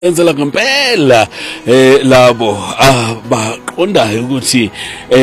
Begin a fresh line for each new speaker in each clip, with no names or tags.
enzela ngempela labo abaqondayo ukuthi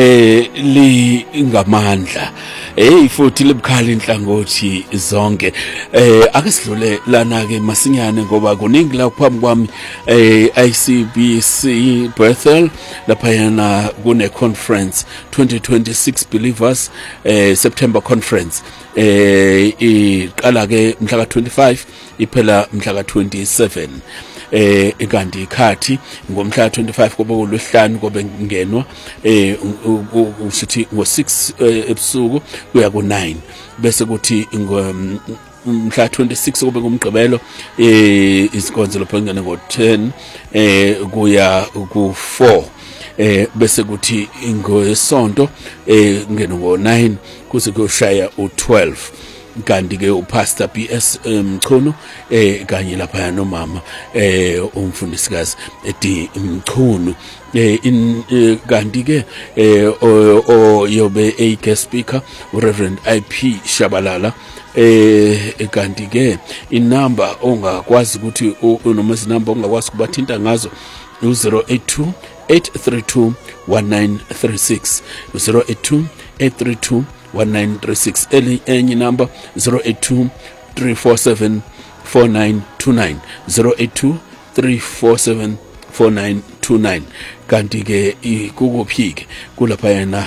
lingamandla futhi libukhala inhlangothi zonke ake sidlule lana ke masinyane ngoba kuningi la phambi kwami ICBC Bethel lapha yana kune conference 2026 Believers September conference iqala ke mhla ka25 iphela mhla ka27 kanti ikhathi ngomhla 25 kobe kulwesihlanu kobe ngenwa usithi ngo6 ebusuku kuya ku9 bese kuthi mhla 26 kobe ngomgqibelo izinkonzo lapho ngene ngo10 kuya ku4 bese kuthi ngosonto ngene ngo9 kuze kuyoshaya u12 kanti ke uPastor BS Mchunu kanye lapha nomama umfundisikazi edi Mchunu kanti ke yobe a guest speaker uReverend IP Shabalala kanti ke inamba ongakwazi ukuthi noma izinamba ongakwazi kubathinta ngazo u082 832 1936 u082 832 1936 enye number 082 347 4929 082 347 4929 kanti ke kukuphike kulapha yana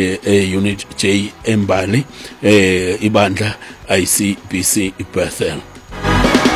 unit J Mbali ibandla ICBC Bethel.